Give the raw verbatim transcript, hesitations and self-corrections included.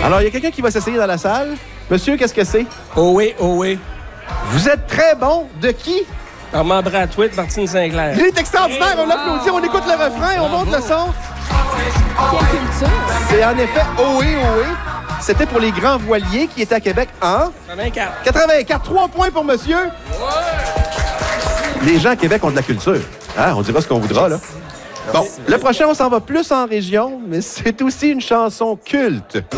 Alors, il y a quelqu'un qui va s'essayer dans la salle. Monsieur, qu'est-ce que c'est? Oh oui, oh oui. Vous êtes très bon. De qui? Armand Bradwitt, Martine Sinclair. Il est extraordinaire. On l'applaudit. On écoute le refrain. On monte le son. Quelle culture! C'est en effet Ohé, Ohé. C'était pour les grands voiliers qui étaient à Québec en... quatre-vingt-quatre. quatre-vingt-quatre. Trois points pour monsieur. Ouais. Les gens à Québec ont de la culture. Hein? On dira ce qu'on voudra, là. Bon, le prochain, on s'en va plus en région, mais c'est aussi une chanson culte.